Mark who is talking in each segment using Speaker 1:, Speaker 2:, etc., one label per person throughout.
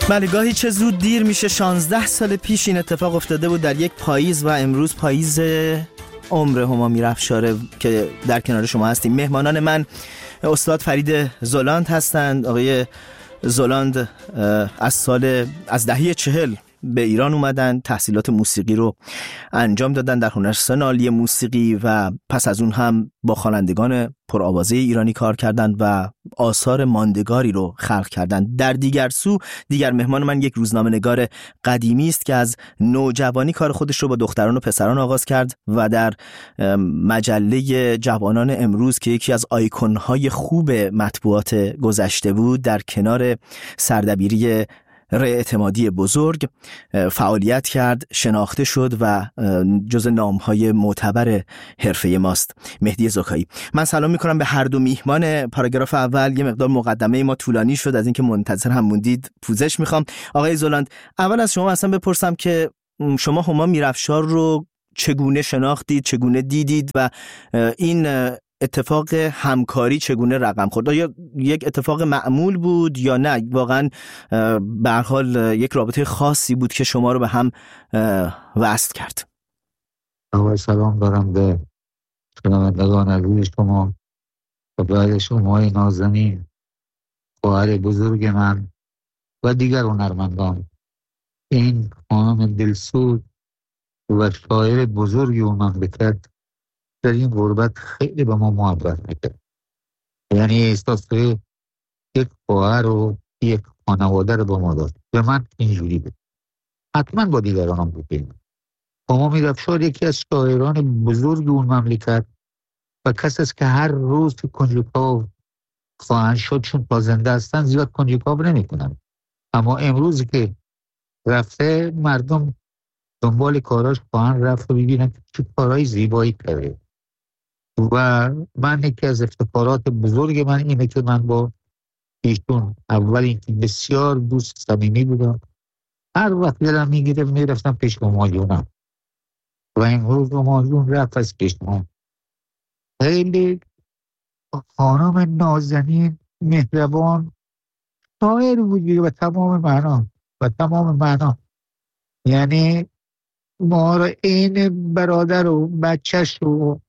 Speaker 1: بله، گاهی چه زود دیر میشه. 16 سال پیش این اتفاق افتاده بود در یک پاییز و امروز پاییز عمر هما میرافشاره که در کنار شما هستیم. مهمانان من استاد فرید زلاند هستند. آقای زلاند از دهه 40 به ایران اومدن، تحصیلات موسیقی رو انجام دادن در هنرستان عالی موسیقی و پس از اون هم با خوانندگان پرآوازه ایرانی کار کردند و آثار ماندگاری رو خلق کردند. در دیگر سو، دیگر مهمان من یک روزنامه‌نگار قدیمی است که از نوجوانی کار خودش رو با دختران و پسران آغاز کرد و در مجله جوانان امروز که یکی از آیکون‌های خوب مطبوعات گذشته بود، در کنار سردبیری اعتمادی بزرگ فعالیت کرد، شناخته شد و جز نام‌های معتبر حرفه ماست. مهدی زکایی. من سلام می‌کنم به هر دو میهمان. پاراگراف اول یه مقدار مقدمه ما طولانی شد، از اینکه منتظر هم موندید پوزش می‌خوام. آقای زلاند، اول از شما اصلا بپرسم که شما هما میرافشار رو چگونه شناختید، چگونه دیدید و این اتفاق همکاری چگونه رقم خورد؟ آیا یک اتفاق معمول بود یا نه واقعا به هر حال یک رابطه خاصی بود که شما رو به هم وصل کرد؟
Speaker 2: سلام دارم به شنوندگان عزیز شما و بعد شما نازنین، خواهر بزرگ من و دیگر هنرمندان. این خانم دلسود و شاعر بزرگی اون مملکت در این غربت خیلی به ما محبت میکرد. یعنی احساس یک خواهر و یک خانواده رو به ما داد. به من اینجوری بود، حتما با دیگران هم بود. هما میرافشار یکی از شاعران بزرگ اون مملکت و کسی است که هر روز که کنجکاو خواهند شد، چون تا زنده هستن زیاد کنجکاو نمی کنن، اما امروزی که رفته مردم دنبال کاراش خواهند رفت و ببینن چه کارهای زیبایی کرده. و من یکی از افتخارات بزرگ من اینه که من با ایشون اول اینکه بسیار دوست صمیمی بودم. هر وقت دلم میگیره میرفتم پیش همایونم و امروز همایون رفت از پیش ما. خیلی خانم نازنین، مهربان، شاعر بودی و تمام معنا یعنی ما رو این برادر و بچهش رو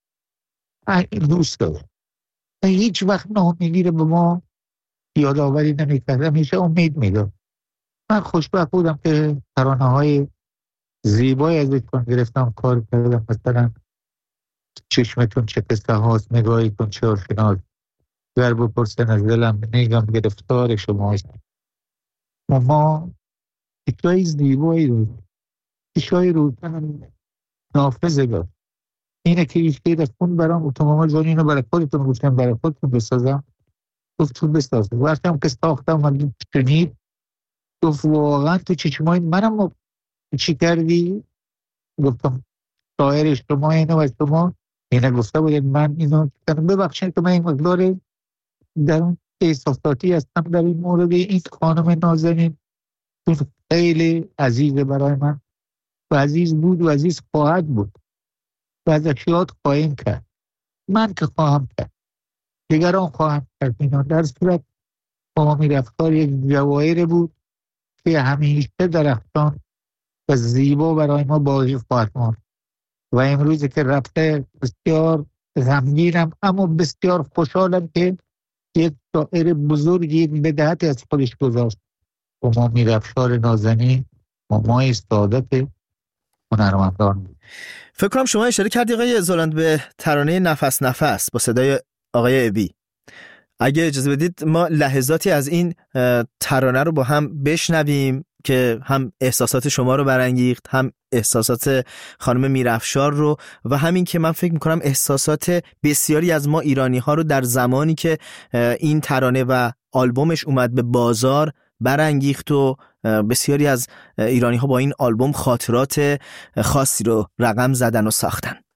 Speaker 2: دوست داره. هیچ وقت ناامیدی رو به ما یادآوری نمی‌کرد، همیشه امید میداد. من خوشبخت بودم که ترانه‌های زیبایی از ایشون گرفتم، کار کردم. مثلا چشمتون چه قصه هاست، نگاهیتون چه آشناست، گر بپرسن از دلم نگم گرفتار شماست. ما چیزای زیبایی رو چیزای رو نافذه داد. اینه که ایش که خون برام اتومبیل جان اینو برای خودتون گفتم، برای خودتون بسازم. گفتم بسازم. وقتی هم که ساختم من شنید، گفت واقعا تو چشمای منم چی کردی؟ گفتم شاعر شما اینو و شما اینه گفته بودید من اینو ببخشید که من این مقدار در اون احساساتی هستم در این مورد. این خانم نازنین خیلی عزیزه برای من و عزیز بود و عزیز خواهد بود و ازش یاد خواهیم کرد. من که خواهم کرد، دیگران خواهم کرد. اینا در صورت هما میرافشار یک جواهر بود که همیشه درخشان و زیبا برای ما باقی خواهد ماند. و امروزی که رفته بسیار غمگینم اما بسیار خوشحالم که یک شاعر بزرگی یک بداعتی از خودش گذاشت. هما میرافشار نازنین مامای سعادت هنرمندان.
Speaker 1: فکر کنم شما اشاره کردی آقای زلاند به ترانه نفس نفس با صدای آقای ابی. اگه اجازه بدید ما لحظاتی از این ترانه رو با هم بشنویم که هم احساسات شما رو برانگیخت، هم احساسات خانم میرافشار رو و همین که من فکر میکنم احساسات بسیاری از ما ایرانی ها رو در زمانی که این ترانه و آلبومش اومد به بازار برانگیخت و بسیاری از ایرانی ها با این آلبوم خاطرات خاصی رو رقم زدن و ساختن.